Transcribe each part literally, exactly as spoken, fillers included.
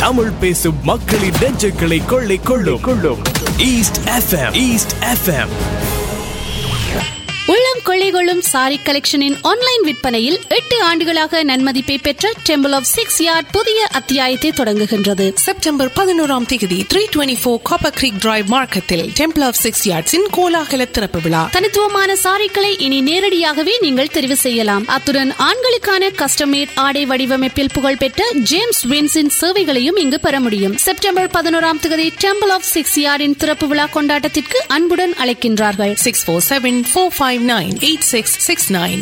தமிழ் பேசும் மக்களின் நெஞ்சுகளை கொள்ளை கொள்ளும் கொள்ளும் ஈஸ்ட் எஃப்எம். East FM. உள்ளம் கொள்ளைகளும் சாரி கலெக்ஷனின் ஆன்லைன் விற்பனையில் எட்டு ஆண்டுகளாக நன்மதிப்பை பெற்ற டெம்பிள் ஆஃப் சிக்ஸ் யார்ட் புதிய அத்தியாயத்தை தொடங்குகின்றது. செப்டம்பர் பதினோராம் தேதி three twenty four copper Greek drive மார்க்கெட்டில் டெம்பிள் ஆஃப் சிக்ஸ் யார்ட்ஸின் கோலாகல திறப்பு விழா. தனித்துவமான சாரிகளை இனி நேரடியாகவே நீங்கள் தெரிவு செய்யலாம். அத்துடன் ஆண்களுக்கான கஸ்டமேட் ஆடை வடிவமைப்பில் புகழ்பெற்ற ஜேம்ஸ் வின்ஸின் சேவைகளையும் இங்கு பெற முடியும். செப்டம்பர் பதினோராம் தேதி டெம்பிள் ஆஃப் சிக்ஸ் யார்டின் திறப்பு விழா கொண்டாட்டத்திற்கு அன்புடன் அழைக்கின்றார்கள். Six four seven four five nine eight six six nine.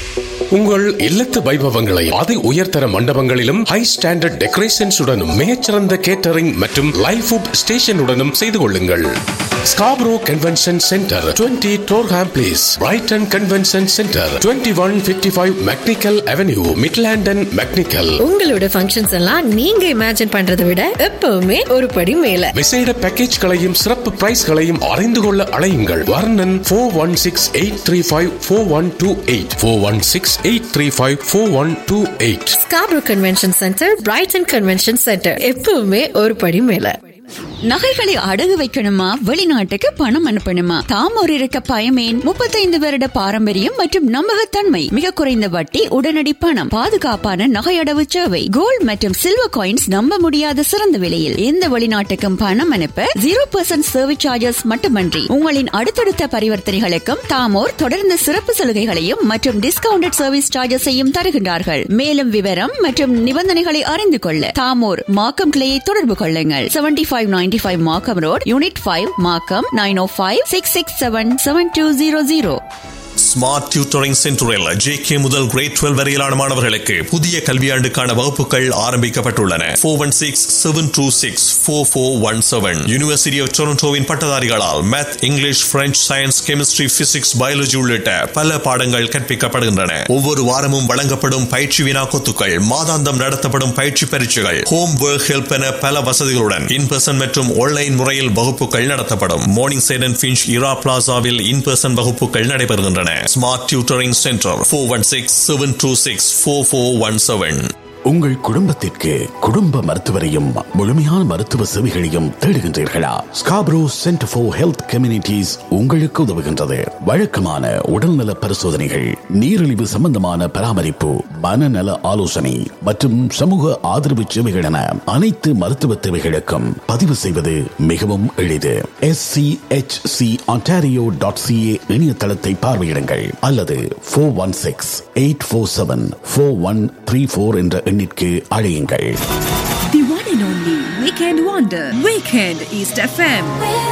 உங்கள் இல்லத்து வைபவங்களை அதி உயர்தர மண்டபங்களிலும் ஹை ஸ்டாண்டர்ட் டெக்கரேஷன்ஸ் உடனும் மிகச்சிறந்த கேட்டரிங் மற்றும் லைவ் ஃபுட் ஸ்டேஷனுடனும் செய்து கொள்ளுங்கள். Scarborough convention centre, twenty Durham place, Brayton convention centre, twenty one fifty five mechanical avenue, மிட்லாண்டன் mechanical. உங்களோட ஃபங்க்ஷன்ஸ் எல்லாம் நீங்க இமேஜின் பண்றதை விட எப்பவுமே ஒரு படி மேல. விசேட பேக்கேஜ்களையும் சிறப்பு பிரைஸ்களையும் அறிந்து கொள்ள அழையுங்கள். வர்ணன் four one six eight three five four one two eight four one six eight three five four one two eight. Scarborough convention centre, Brayton convention centre, எப்பவுமே ஒரு படி மேல. நகைகளை அடகு வைக்கணுமா, வெளிநாட்டுக்கு பணம் அனுப்பணுமா? தாமோர் இருக்க பயமேன். முப்பத்தைந்து வருட பாரம்பரியம் மற்றும் நம்பகத்தன்மை, மிக குறைந்த வட்டி, உடனடி பணம், பாதுகாப்பான நகை அடவு சேவை, கோல்ட் மற்றும் சில்வர் காயின்ஸ் நம்ப முடியாத சிறந்த விலையில். எந்த வெளிநாட்டுக்கும் பணம் அனுப்ப ஜீரோ பர்சன்ட் சர்வீஸ் சார்ஜஸ் மட்டுமன்றி உங்களின் அடுத்தடுத்த பரிவர்த்தனைகளுக்கும் தாமோர் தொடர்ந்து சிறப்பு சலுகைகளையும் மற்றும் டிஸ்கவுண்டட் சர்வீஸ் சார்ஜஸையும் தருகின்றார்கள். மேலும் விவரம் மற்றும் நிபந்தனைகளை அறிந்து கொள்ள தாமோர் மாக்கம் கிளையை தொடர்பு கொள்ளுங்கள். Seventy five ninety five Markham Road, Unit five, Markham, nine oh five, six six seven, seven two zero zero. Smart tutoring சென்டரில் ஜே கே முதல் கிரேட் டுவெல்வ் வரையிலான மாணவர்களுக்கு புதிய கல்வியாண்டுக்கான வகுப்புகள் ஆரம்பிக்கப்பட்டுள்ளன. Four one six seven two six four four one seven. University of டொரண்டோவின் பட்டதாரிகளால் math, English, French, science, chemistry, physics, biology உள்ளிட்ட பல பாடங்கள் கற்பிக்கப்படுகின்றன. ஒவ்வொரு வாரமும் வழங்கப்படும் பயிற்சி வினாக்கொத்துக்கள், மாதாந்தம் நடத்தப்படும் பயிற்சி பரீட்சைகள், ஹோம் ஒர்க் ஹெல்ப் என பல வசதிகளுடன் இன் பர்சன் மற்றும் ஆன்லைன் முறையில் வகுப்புகள் நடத்தப்படும். Morning side and Finch Ira பிளாசாவில் in person வகுப்புகள் நடைபெறுகின்றன. Smart Tutoring Center, four one six seven two six four four one seven. உங்கள் குடும்பத்திற்கு குடும்ப மருத்துவரையும் முழுமையான மருத்துவ சேவைகளையும் தேடுகின்றீர்களா? Scarborough centre for health communities உங்களுக்கு உதவுகின்றது. வழக்கமான உடல்நல பரிசோதனைகள், நீரிழிவு சம்பந்தமான பராமரிப்பு, மனநல ஆலோசனை மற்றும் சமூக ஆதரவு சேவைகள் என அனைத்து மருத்துவ தேவைகளுக்கும் பதிவு செய்வது மிகவும் எளிது. S C H C Ontario dot CA இணையதளத்தை பார்வையிடுங்கள் அல்லது four one six eight four seven four one three four என்ற எண்ணிற்கு அழையுங்கள். The one and only Weekend Wonder, Weekend East F M.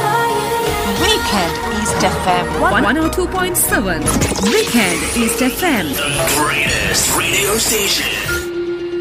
Weekend East F M one oh two point seven. Weekend East F M, the greatest radio station.